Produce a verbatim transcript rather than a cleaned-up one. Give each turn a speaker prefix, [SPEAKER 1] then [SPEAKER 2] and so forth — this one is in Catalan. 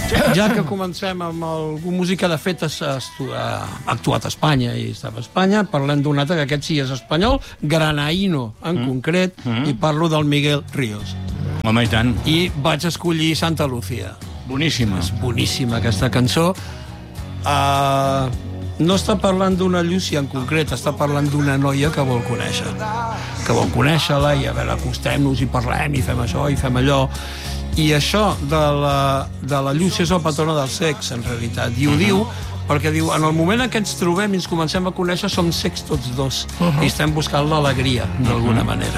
[SPEAKER 1] Ja que comencem amb algun músic que de fet ha actuat a Espanya i estava a Espanya, parlem d'un altre que aquest sí és espanyol, granaïno en mm. concret, mm. i parlo del Miguel Ríos.
[SPEAKER 2] Home, i tant.
[SPEAKER 1] I vaig escollir Santa Lucía.
[SPEAKER 2] Boníssima.
[SPEAKER 1] És boníssima aquesta cançó. Uh, no està parlant d'una Llúcia en concret, està parlant d'una noia que vol conèixer. Que vol conèixer-la i a veure, acostem-nos i parlem i fem això i fem allò. I això de la, de la Llúcia és el patrona del sexe, en realitat. I ho uh-huh. diu perquè diu, en el moment en què ens trobem i ens comencem a conèixer, som secs tots dos. Uh-huh. I estem buscant l'alegria, d'alguna uh-huh. manera.